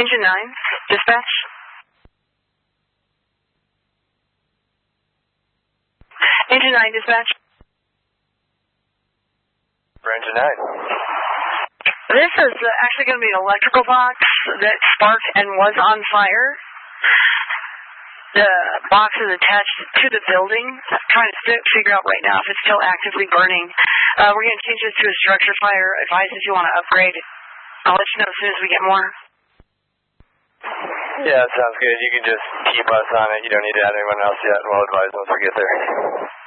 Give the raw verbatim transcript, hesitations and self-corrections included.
Engine nine, dispatch. Engine nine, dispatch. For Engine nine. This is uh, actually going to be an electrical box that sparked and was on fire. The box is attached to the building. I'm trying to fi- figure out right now if it's still actively burning. Uh, we're going to change this to a structure fire. Advise if you want to upgrade. I'll let you know as soon as we get more. Yeah, that sounds good. You can just keep us on it. You don't need to add anyone else yet, and we'll advise once we get there.